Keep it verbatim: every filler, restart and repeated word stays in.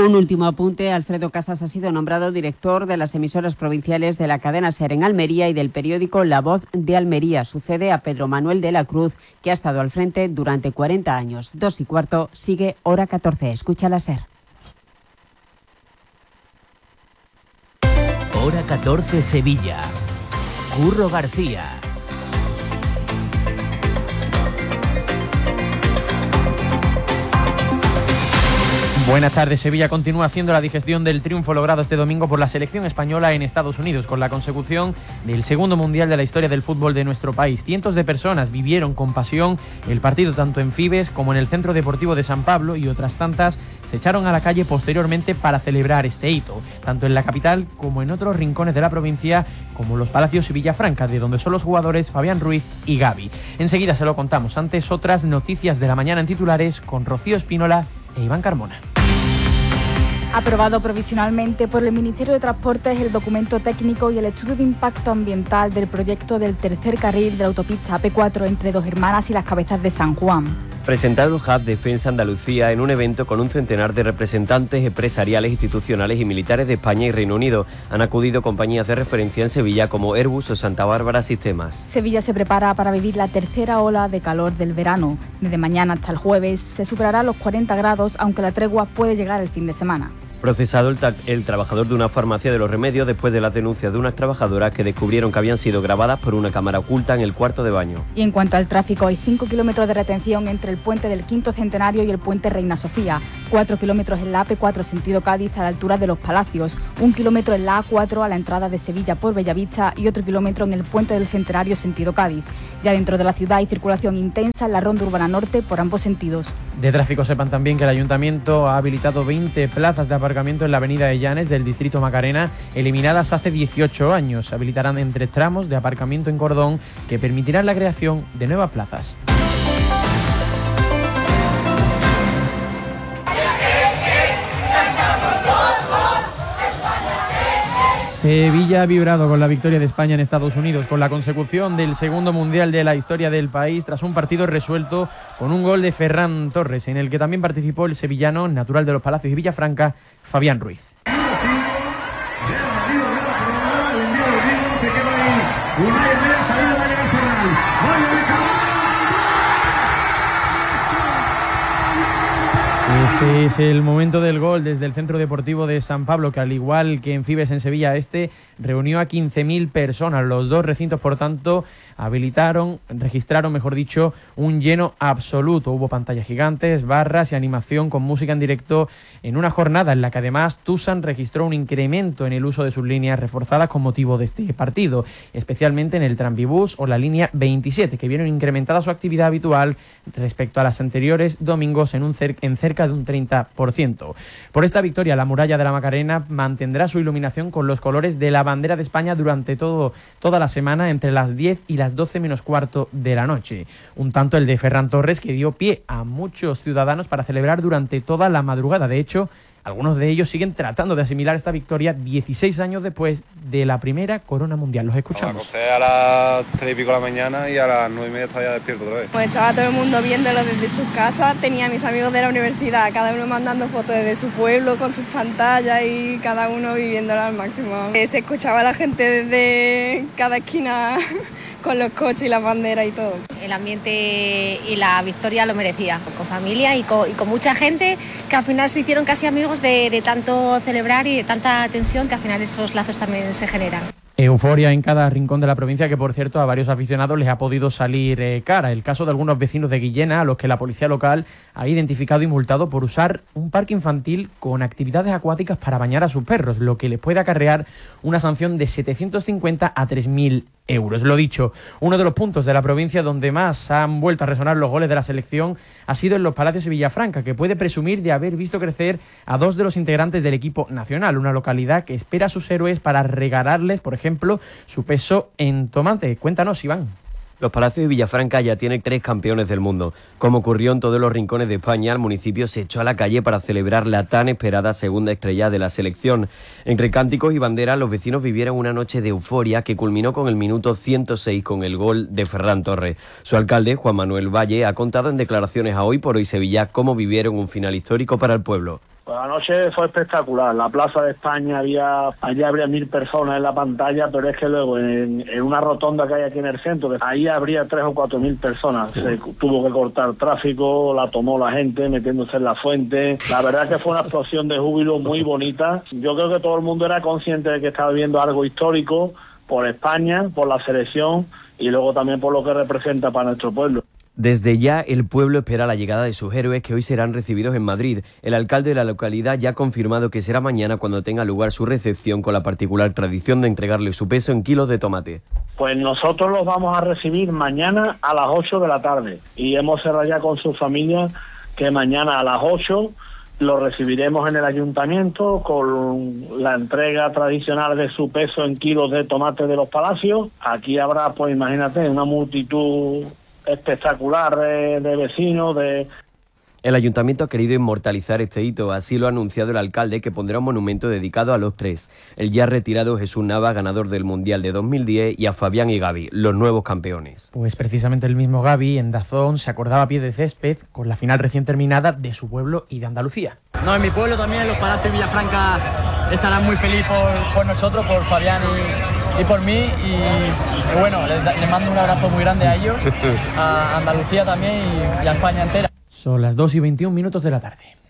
Un último apunte. Alfredo Casas ha sido nombrado director de las emisoras provinciales de la cadena SER en Almería y del periódico La Voz de Almería. Sucede a Pedro Manuel de la Cruz, que ha estado al frente durante cuarenta años. Dos y cuarto, sigue Hora catorce. Escucha la SER. Hora catorce Sevilla. Curro García. Buenas tardes. Sevilla continúa haciendo la digestión del triunfo logrado este domingo por la selección española en Estados Unidos, con la consecución del segundo mundial de la historia del fútbol de nuestro país. Cientos de personas vivieron con pasión el partido tanto en Fibes como en el Centro Deportivo de San Pablo, y otras tantas se echaron a la calle posteriormente para celebrar este hito, tanto en la capital como en otros rincones de la provincia, como los Palacios y Villafranca, de donde son los jugadores Fabián Ruiz y Gavi. Enseguida se lo contamos. Antes, otras noticias de la mañana en titulares con Rocío Espínola e Iván Carmona. Aprobado provisionalmente por el Ministerio de Transportes el documento técnico y el estudio de impacto ambiental del proyecto del tercer carril de la autopista A P cuatro entre Dos Hermanas y Las Cabezas de San Juan. Presentado el Hub Defensa Andalucía en un evento con un centenar de representantes empresariales, institucionales y militares de España y Reino Unido. Han acudido compañías de referencia en Sevilla como Airbus o Santa Bárbara Sistemas. Sevilla se prepara para vivir la tercera ola de calor del verano. Desde mañana hasta el jueves se superará los cuarenta grados, aunque la tregua puede llegar el fin de semana. Procesado el, el trabajador de una farmacia de Los Remedios después de las denuncias de unas trabajadoras que descubrieron que habían sido grabadas por una cámara oculta en el cuarto de baño. Y en cuanto al tráfico, hay cinco kilómetros de retención entre el puente del Quinto Centenario y el puente Reina Sofía, cuatro kilómetros en la A P cuatro sentido Cádiz a la altura de Los Palacios, un kilómetro en la A cuatro a la entrada de Sevilla por Bellavista y otro kilómetro en el puente del Centenario sentido Cádiz. Ya dentro de la ciudad hay circulación intensa en la Ronda Urbana Norte por ambos sentidos. De tráfico sepan también que el Ayuntamiento ha habilitado veinte plazas de aparcamiento en la avenida de Llanes del distrito Macarena, eliminadas hace dieciocho años. Se habilitarán en tres tramos de aparcamiento en cordón que permitirán la creación de nuevas plazas. Sevilla ha vibrado con la victoria de España en Estados Unidos, con la consecución del segundo mundial de la historia del país, tras un partido resuelto con un gol de Ferran Torres, en el que también participó el sevillano natural de Los Palacios y Villafranca, Fabián Ruiz. Este es el momento del gol desde el Centro Deportivo de San Pablo, que al igual que en Fibes en Sevilla Este, reunió a quince mil personas. Los dos recintos, por tanto, habilitaron, registraron, mejor dicho, un lleno absoluto. Hubo pantallas gigantes, barras y animación con música en directo en una jornada en la que además Tusan registró un incremento en el uso de sus líneas reforzadas con motivo de este partido, especialmente en el Tranvibús o la línea veintisiete, que vieron incrementada su actividad habitual respecto a las anteriores domingos en, un cer- en cerca de un treinta por ciento. Por esta victoria, la muralla de la Macarena mantendrá su iluminación con los colores de la bandera de España durante todo, toda la semana entre las diez y las doce menos cuarto de la noche. Un tanto el de Ferran Torres que dio pie a muchos ciudadanos para celebrar durante toda la madrugada. De hecho, algunos de ellos siguen tratando de asimilar esta victoria dieciséis años después de la primera corona mundial. Los escuchamos. Me acosté a las tres y pico de la mañana y a las nueve y media estaba ya despierto otra vez. Pues estaba todo el mundo viéndolo desde sus casas, tenía a mis amigos de la universidad, cada uno mandando fotos desde su pueblo con sus pantallas y cada uno viviéndolo al máximo. Se escuchaba a la gente desde cada esquina con los coches y las banderas y todo. El ambiente y la victoria lo merecía, con familia y con, y con mucha gente que al final se hicieron casi amigos de, de tanto celebrar y de tanta tensión, que al final esos lazos también se generan. Euforia en cada rincón de la provincia, que por cierto a varios aficionados les ha podido salir eh, cara. El caso de algunos vecinos de Guillena, a los que la policía local ha identificado y multado por usar un parque infantil con actividades acuáticas para bañar a sus perros, lo que les puede acarrear una sanción de setecientos cincuenta a tres mil euros. Lo dicho, uno de los puntos de la provincia donde más han vuelto a resonar los goles de la selección ha sido en Los Palacios y Villafranca, que puede presumir de haber visto crecer a dos de los integrantes del equipo nacional, una localidad que espera a sus héroes para regalarles, por ejemplo, su peso en tomate. Cuéntanos, Iván. Los Palacios y Villafranca ya tienen tres campeones del mundo. Como ocurrió en todos los rincones de España, el municipio se echó a la calle para celebrar la tan esperada segunda estrella de la selección. Entre cánticos y banderas, los vecinos vivieron una noche de euforia que culminó con el minuto ciento seis con el gol de Ferran Torres. Su alcalde, Juan Manuel Valle, ha contado en declaraciones a Hoy por Hoy Sevilla cómo vivieron un final histórico para el pueblo. Pues noche fue espectacular. La Plaza de España había, allá habría mil personas en la pantalla, pero es que luego en, en una rotonda que hay aquí en el centro, ahí habría tres o cuatro mil personas. Se tuvo que cortar tráfico, la tomó la gente metiéndose en la fuente. La verdad que fue una explosión de júbilo muy bonita. Yo creo que todo el mundo era consciente de que estaba viendo algo histórico por España, por la selección y luego también por lo que representa para nuestro pueblo. Desde ya el pueblo espera la llegada de sus héroes que hoy serán recibidos en Madrid. El alcalde de la localidad ya ha confirmado que será mañana cuando tenga lugar su recepción, con la particular tradición de entregarle su peso en kilos de tomate. Pues nosotros los vamos a recibir mañana a las ocho de la tarde y hemos cerrado ya con su familia que mañana a las ocho lo recibiremos en el ayuntamiento con la entrega tradicional de su peso en kilos de tomate de los Palacios. Aquí habrá, pues imagínate, una multitud espectacular de, de vecinos, de... El ayuntamiento ha querido inmortalizar este hito, así lo ha anunciado el alcalde, que pondrá un monumento dedicado a los tres: el ya retirado Jesús Nava, ganador del Mundial de dos mil diez, y a Fabián y Gavi, los nuevos campeones. Pues precisamente el mismo Gavi en Dazón se acordaba a pie de césped, con la final recién terminada, de su pueblo y de Andalucía. No, en mi pueblo también, los Palacios de Villafranca estarán muy felices por, por nosotros, por Fabián y, y por mí, y, y bueno, les, les mando un abrazo muy grande a ellos, a Andalucía también y, y a España entera. Son las dos y veintiún minutos de la tarde.